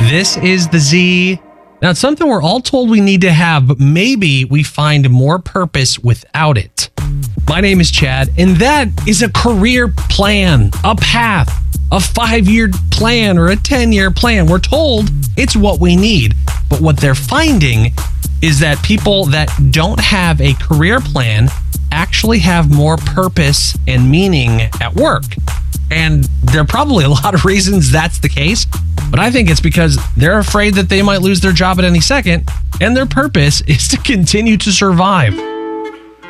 This is the Z. Now, it's something we're all told we need to have, but maybe we find more purpose without it. My name is Chad, and that is a career plan, a path, a 5-year plan or a 10-year plan. We're told it's what we need, but what they're finding is that people that don't have a career plan actually have more purpose and meaning at work. And there are probably a lot of reasons that's the case, but I think it's because they're afraid that they might lose their job at any second, and their purpose is to continue to survive.